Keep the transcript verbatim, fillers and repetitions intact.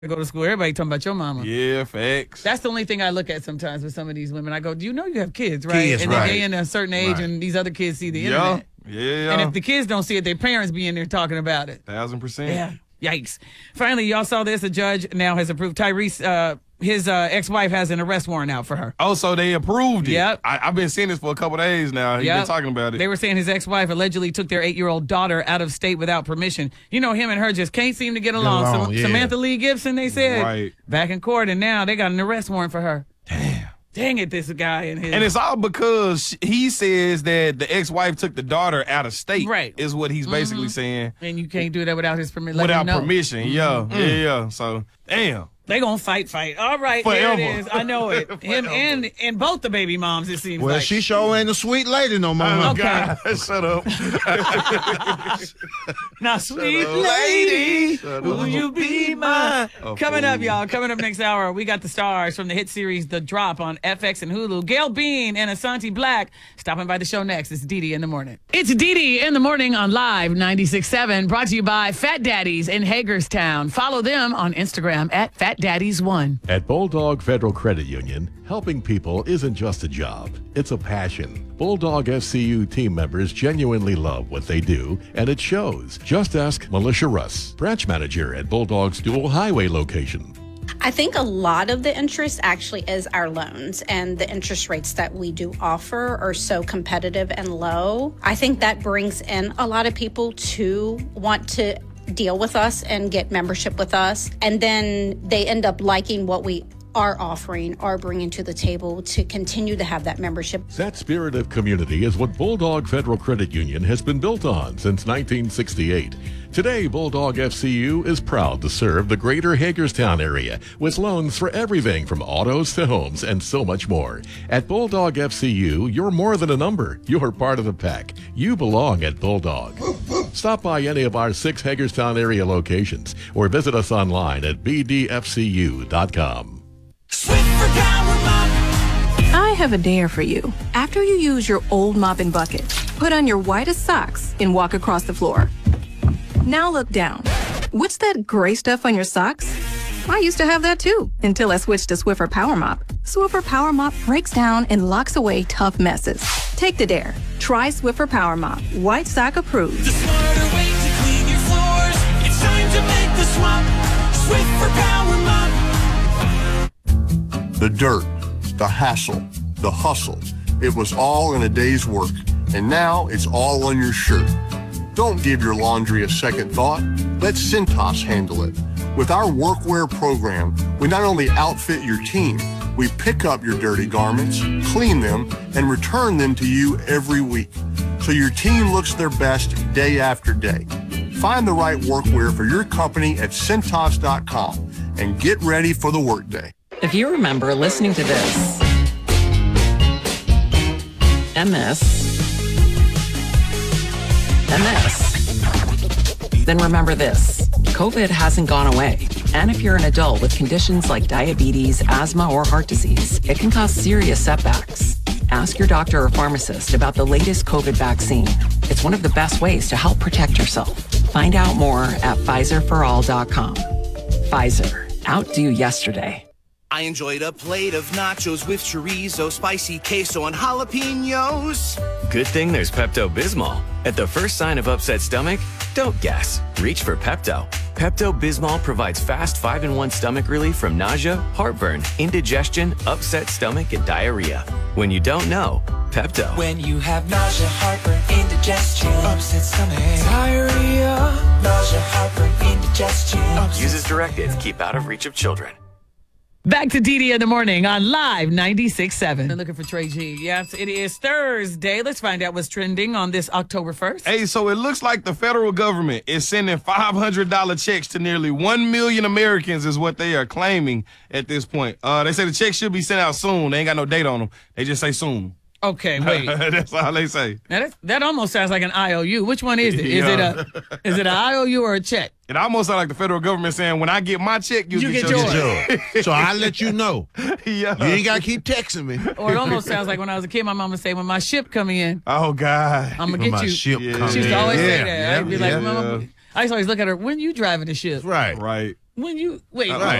to go to school. Everybody talking about your mama. Yeah, facts. That's the only thing I look at sometimes with some of these women. I go, do you know you have kids, right? Kids, and right. then they in a certain age Right. and these other kids see the Yeah, internet. yeah. And if the kids don't see it, their parents be in there talking about it. Thousand percent. Yeah. Yikes. Finally, y'all saw this. A judge now has approved Tyrese, uh, his uh, ex-wife has an arrest warrant out for her. Oh, so they approved it. Yep. I, I've been seeing this for a couple days now. He's Yep. been talking about it. They were saying his ex-wife allegedly took their eight-year-old daughter out of state without permission. You know, him and her just can't seem to get along. along, Sam- yeah. Samantha Lee Gibson, they said, Right. back in court, and now they got an arrest warrant for her. Damn. Dang it, this guy and his. And it's all because he says that the ex-wife took the daughter out of state. Right. Is what he's basically saying. and you can't do that without his permission. Let Without him know. permission. Yeah. Yeah, yeah. So, damn. They gonna fight, fight. All right, Forever. here it is. I know it. Him and and both the baby moms. It seems Well, like. she sure ain't a sweet lady no more. Oh, Okay. God. Shut up. Now, sweet up, lady, Shut will up. you be mine? A Coming up, fool. y'all. Coming up next hour, we got the stars from the hit series The Drop on F X and Hulu. Gail Bean and Asante Black stopping by the show next. It's Dee Dee in the morning. It's Dee Dee in the morning on Live ninety-six point seven, brought to you by Fat Daddies in Hagerstown. Follow them on Instagram at Fat Daddies one. At Bulldog Federal Credit Union, helping people isn't just a job, it's a passion. Bulldog F C U team members genuinely love what they do, and it shows. Just ask Militia Russ, branch manager at Bulldog's dual highway location. I think a lot of the interest actually is our loans, and the interest rates that we do offer are so competitive and low. I think that brings in a lot of people to want to deal with us and get membership with us, and then they end up liking what we are offering or bringing to the table to continue to have that membership. That spirit of community is what Bulldog Federal Credit Union has been built on since nineteen sixty-eight. Today, Bulldog F C U is proud to serve the greater Hagerstown area with loans for everything from autos to homes and so much more. At Bulldog F C U, you're more than a number. You're part of the pack. You belong at Bulldog. Stop by any of our six Hagerstown area locations or visit us online at b d f c u dot com. I have a dare for you. After you use your old mop and bucket, put on your whitest socks and walk across the floor. Now look down. What's that gray stuff on your socks? I used to have that too, until I switched to Swiffer Power Mop. Swiffer Power Mop breaks down and locks away tough messes. Take the dare. Try Swiffer Power Mop. White sock approved. The smarter way to clean your floors. It's time to make the swap. Swiffer Power Mop. The dirt, the hassle, the hustle. It was all in a day's work, and now it's all on your shirt. Don't give your laundry a second thought. Let Cintas handle it. With our workwear program, we not only outfit your team, we pick up your dirty garments, clean them, and return them to you every week, so your team looks their best day after day. Find the right workwear for your company at Cintas dot com and get ready for the workday. If you remember listening to this, M S, M S, then remember this. COVID hasn't gone away. And if you're an adult with conditions like diabetes, asthma, or heart disease, it can cause serious setbacks. Ask your doctor or pharmacist about the latest COVID vaccine. It's one of the best ways to help protect yourself. Find out more at Pfizer for all dot com. Pfizer. Outdo yesterday. I enjoyed a plate of nachos with chorizo, spicy queso, and jalapenos. Good thing there's Pepto-Bismol. At the first sign of upset stomach, don't guess. Reach for Pepto. Pepto-Bismol provides fast five in one stomach relief from nausea, heartburn, indigestion, upset stomach, and diarrhea. When you don't know, Pepto. When you have nausea, heartburn, indigestion, upset stomach, diarrhea, nausea, heartburn, indigestion. Use as directed. Keep out of reach of children. Back to Dee Dee in the morning on Live ninety-six point seven. I'm looking for Trey G. Yes, it is Thursday. Let's find out what's trending on this October first. Hey, so it looks like the federal government is sending five hundred dollars checks to nearly one million Americans is what they are claiming at this point. Uh, they say the checks should be sent out soon. They ain't got no date on them. They just say soon. Okay, wait. That's all they say. Now that, that almost sounds like an I O U. Which one is it? Is Yeah. it a is it an I O U or a check? It almost sounds like the federal government saying, when I get my check, you, You get, get your yours. check. So I let you know. Yeah. You ain't gotta keep texting me. Or it almost sounds like when I was a kid, my mama would say, when my ship coming in, Oh, God. I'm gonna When get my you. ship Yeah. come She used to in. always say Yeah, that. yeah, I'd be yeah. like, Mama, I used to always look at her, when you driving the ship? Right. Right. When you wait, Uh-uh.